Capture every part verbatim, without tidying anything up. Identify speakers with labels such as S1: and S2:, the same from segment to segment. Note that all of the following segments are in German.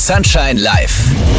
S1: Sunshine Live.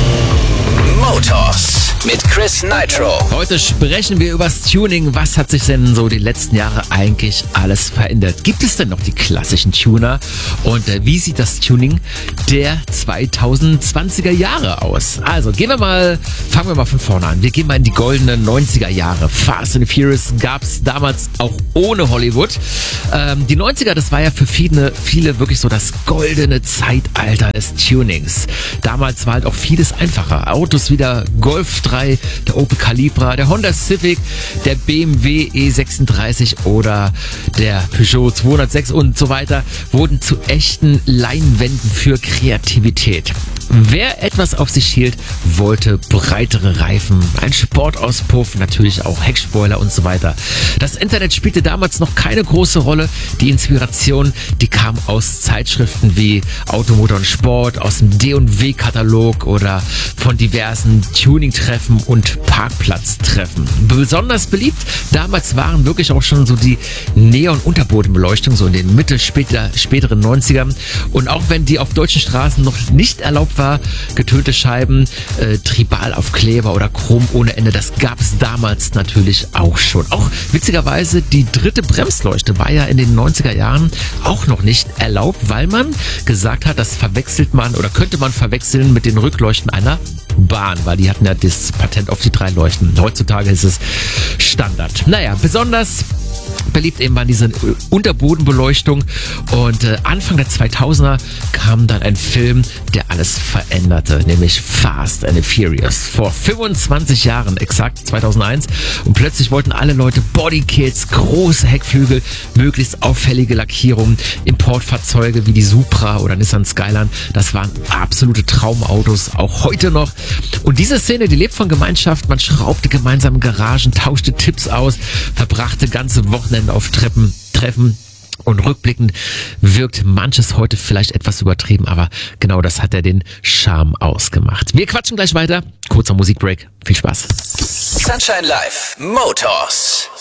S1: Motors mit Chris Nitro.
S2: Heute sprechen wir übers Tuning. Was hat sich denn so die letzten Jahre eigentlich alles verändert? Gibt es denn noch die klassischen Tuner? Und äh, wie sieht das Tuning der zweitausendzwanziger Jahre aus? Also gehen wir mal, fangen wir mal von vorne an. Wir gehen mal in die goldenen neunziger Jahre. Fast and Furious gab es damals auch ohne Hollywood. Ähm, die neunziger, das war ja für viele, viele wirklich so das goldene Zeitalter des Tunings. Damals war halt auch vieles einfacher. Autos wie der Golf drei, der Opel Calibra, der Honda Civic, der B M W E sechsunddreißig oder der Peugeot zweihundertsechs und so weiter wurden zu echten Leinwänden für Kreativität. Wer etwas auf sich hielt, wollte breitere Reifen, ein Sportauspuff, natürlich auch Heckspoiler und so weiter. Das Internet spielte damals noch keine große Rolle. Die Inspiration, die kam aus Zeitschriften wie Automotor und Sport, aus dem D und W-Katalog oder von diversen Tuning-Treffen und Parkplatztreffen. Besonders beliebt damals waren wirklich auch schon so die Neon-Unterbodenbeleuchtung, so in den Mitte, später, späteren neunzigern. Und auch wenn die auf deutschen Straßen noch nicht erlaubt war, getönte Scheiben, äh, Tribalaufkleber oder Chrom ohne Ende, das gab es damals natürlich auch schon. Auch witzigerweise, die dritte Bremsleuchte war ja in den neunziger Jahren auch noch nicht erlaubt, weil man gesagt hat, das verwechselt man oder könnte man verwechseln mit den Rückleuchten einer Bahn, weil die hatten ja das Patent auf die drei Leuchten. Heutzutage ist es Standard. Naja, besonders beliebt eben war diese Unterbodenbeleuchtung und äh, Anfang der zweitausender kam dann ein Film, der alles veränderte, nämlich Fast and Furious. Vor fünfundzwanzig Jahren, exakt zweitausendeins, und plötzlich wollten alle Leute Bodykits, große Heckflügel, möglichst auffällige Lackierungen, Importfahrzeuge wie die Supra oder Nissan Skyline, das waren absolute Traumautos, auch heute noch. Und diese Szene, die lebt von Gemeinschaft, man schraubte gemeinsam in Garagen, tauschte Tipps aus, verbrachte ganze Wochenende auf Treppen, Treffen. Und rückblickend wirkt manches heute vielleicht etwas übertrieben, aber genau das hat ja den Charme ausgemacht. Wir quatschen gleich weiter. Kurzer Musikbreak. Viel Spaß.
S1: Sunshine Live. Motors.